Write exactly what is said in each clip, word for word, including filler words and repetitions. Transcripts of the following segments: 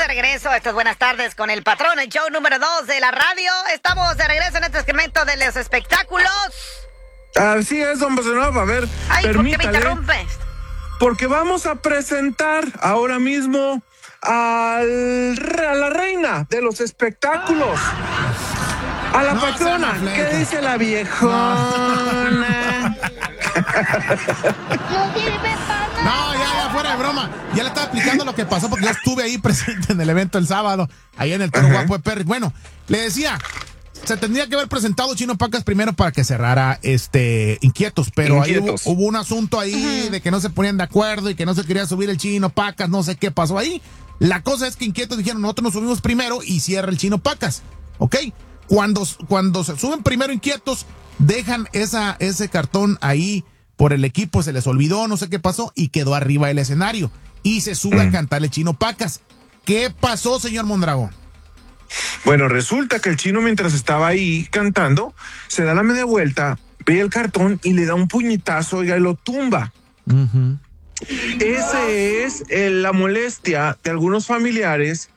regreso. Estas buenas tardes con el patrón, el show número dos de la radio. Estamos de regreso en este segmento de los espectáculos. Así es, don Bosanova. A ver, Ay, permítale, ¿por qué me interrumpes? Porque vamos a presentar ahora mismo al, a la reina de los espectáculos. A la no, patrona. ¿Qué dice la viejona? No, ya, ya, fuera de broma. Ya le estaba explicando lo que pasó porque yo estuve ahí presente en el evento el sábado, ahí en el Toro Guapo de Perry. Bueno, le decía, se tendría que haber presentado Chino Pacas primero para que cerrara este Inquietos, pero Inquietos. ahí hubo, hubo un asunto ahí uh-huh. de que no se ponían de acuerdo y que no se quería subir el Chino Pacas, no sé qué pasó ahí. La cosa es que Inquietos dijeron, nosotros nos subimos primero y cierra el Chino Pacas, ¿ok? Cuando, cuando se suben primero Inquietos, dejan esa, ese cartón ahí por el equipo, se les olvidó, no sé qué pasó, y quedó arriba del escenario. Y se sube mm. a cantar el Chino Pacas. ¿Qué pasó, señor Mondragón? Bueno, resulta que el Chino, mientras estaba ahí cantando, se da la media vuelta, ve el cartón y le da un puñetazo, oiga, y lo tumba. Uh-huh. Ese es eh, la molestia de algunos familiares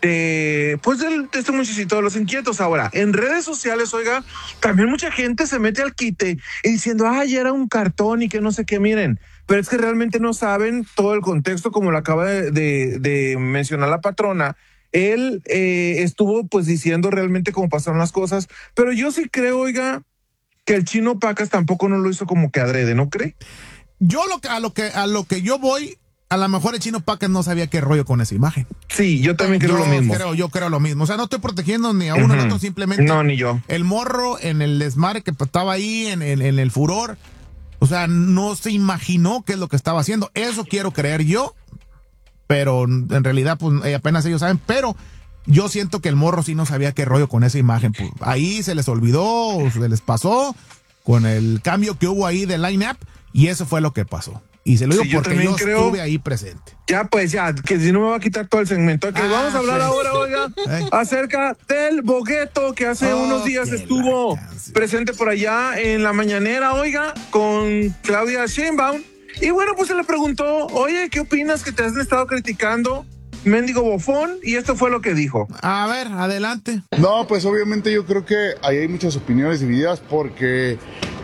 de, pues, del, de este muchachito de los Inquietos. Ahora, en redes sociales, oiga, también mucha gente se mete al quite y diciendo, ay, era un cartón y que no sé qué, miren. Pero es que realmente no saben todo el contexto, como lo acaba de, de, de mencionar la patrona. Él eh, estuvo pues diciendo realmente cómo pasaron las cosas, pero yo sí creo, oiga, que el Chino Pacas tampoco no lo hizo como que adrede, ¿no cree? Yo lo que, a lo que a lo que yo voy, a lo mejor el Chino Pacas no sabía qué rollo con esa imagen. Sí, yo también creo yo lo mismo. Creo, yo creo lo mismo. O sea, no estoy protegiendo ni a uno ni uh-huh. a otro, simplemente. No, ni yo. El morro en el desmadre que estaba ahí, en, en, en el furor. O sea, no se imaginó qué es lo que estaba haciendo. Eso quiero creer yo. Pero en realidad, pues apenas ellos saben. Pero yo siento que el morro sí no sabía qué rollo con esa imagen. Pues, ahí se les olvidó, se les pasó con el cambio que hubo ahí de line-up. Y eso fue lo que pasó. Y se lo digo sí, porque yo, yo creo, estuve ahí presente. Ya, pues ya, que si no me va a quitar todo el segmento. Okay, ah, vamos a hablar sí. ahora, oiga, ¿Eh? acerca del Bogueto, que hace oh, unos días estuvo presente por allá en la mañanera, oiga, con Claudia Sheinbaum. Y bueno, pues se le preguntó, oye, ¿qué opinas que te has estado criticando, mendigo bofón? Y esto fue lo que dijo. A ver, adelante. No, pues obviamente yo creo que ahí hay muchas opiniones divididas porque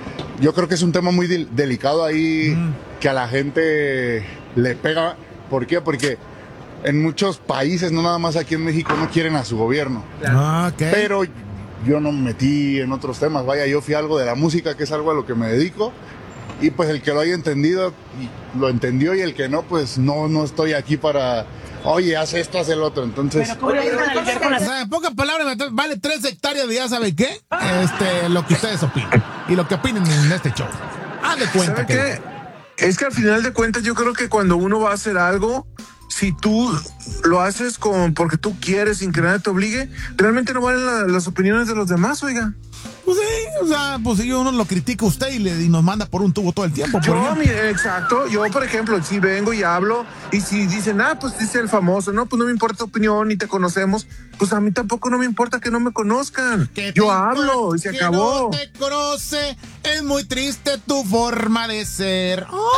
yo creo que es un tema muy de- delicado ahí mm. que a la gente le pega. ¿Por qué? Porque en muchos países, no nada más aquí en México, no quieren a su gobierno. Ah, okay. Pero yo no me metí en otros temas. Vaya, yo fui algo de la música, que es algo a lo que me dedico. Y pues el que lo haya entendido, lo entendió, y el que no, pues no, no estoy aquí para, oye, haz esto, haz el otro. Entonces, o sea, en pocas palabras, vale tres hectáreas de ya sabe qué, este, lo que ustedes opinan y lo que opinen en este show. Haz de cuenta que... qué? Es que al final de cuentas yo creo que cuando uno va a hacer algo, si tú lo haces con porque tú quieres, sin que nadie te obligue, realmente no valen la, las opiniones de los demás, oiga. Pues sí, o sea, pues si uno lo critica a usted y, le, y nos manda por un tubo todo el tiempo. Yo, mire, exacto, yo por ejemplo, si vengo y hablo y si dicen, ah, pues dice el famoso, no, pues no me importa tu opinión, ni te conocemos, pues a mí tampoco no me importa que no me conozcan. Que yo hablo y se acabó. No te conoce, es muy triste tu forma de ser. Oh.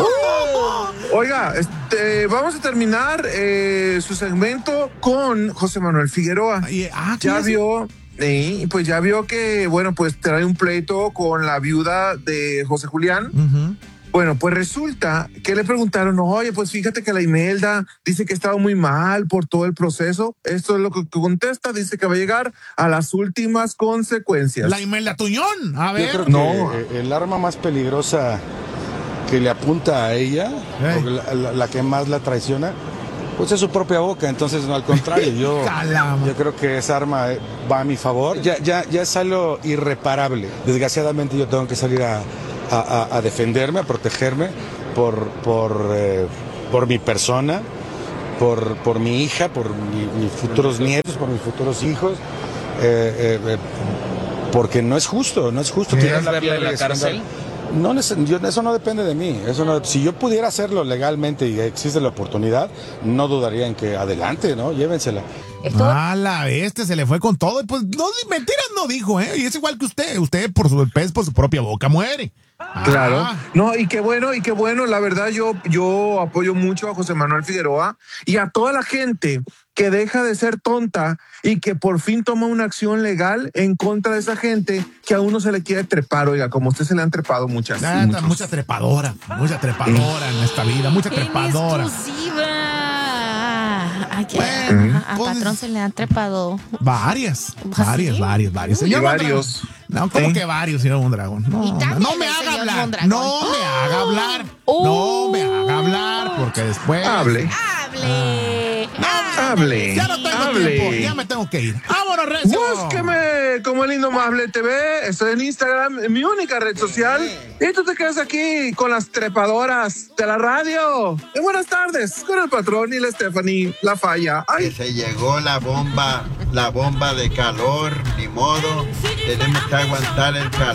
Oh. Oiga, este, vamos a terminar eh, su segmento con José Manuel Figueroa. Ah, ya vio... Sí, pues ya vio que, bueno, pues trae un pleito con la viuda de José Julián. Uh-huh. Bueno, pues resulta que le preguntaron, oye, pues fíjate que la Imelda dice que ha estado muy mal por todo el proceso. Esto es lo que contesta, dice que va a llegar a las últimas consecuencias. La Imelda Tuñón, a ver. Yo creo que no. El arma más peligrosa que le apunta a ella, hey. la, la, la que más la traiciona, pues es su propia boca. Entonces, no, al contrario, yo, yo creo que esa arma va a mi favor. Ya, ya, ya es algo irreparable. Desgraciadamente yo tengo que salir a, a, a defenderme, a protegerme por, por, eh, por mi persona, por, por mi hija, por mi, mis futuros nietos, por mis futuros hijos, eh, eh, porque no es justo, no es justo tirar la piedra en la cárcel. No, yo, eso no depende de mí. Eso no, si yo pudiera hacerlo legalmente y existe la oportunidad, no dudaría en que adelante, ¿no? Llévensela. Ah, la bestia, se le fue con todo. Pues no, mentiras no dijo, ¿eh? Y es igual que usted. Usted por su pez, por su propia boca muere. Claro. Ah. No, y qué bueno, y qué bueno. La verdad, yo, yo apoyo mucho a José Manuel Figueroa y a toda la gente que deja de ser tonta y que por fin toma una acción legal en contra de esa gente que a uno se le quiere trepar. Oiga, como a usted se le han trepado muchas. Ah, mucha trepadora, mucha trepadora en esta vida, mucha trepadora. ¿A quién? Bueno, a, a pues, patrón se le han trepado. Varias, ¿Ah, varias, sí? varias, varias. Y Señor varios. Mondragón. No, ¿cómo Sí. que varios, señor Mondragón? No, Y no, cámbiale, no me haga señor hablar. Mondragón. No me haga hablar. No me haga hablar, porque después. Hable, ¡Hable! hable, Ya no tengo hable. tiempo, ya me tengo que ir. ¡Vámonos, Recio! Búsqueme como el Indomable T V. Estoy en Instagram, mi única red social. Y tú te quedas aquí con las trepadoras de la radio. Y buenas tardes con el patrón y la Stephanie, la falla. Que Ay, se llegó la bomba, la bomba de calor, ni modo, tenemos que aguantar el calor.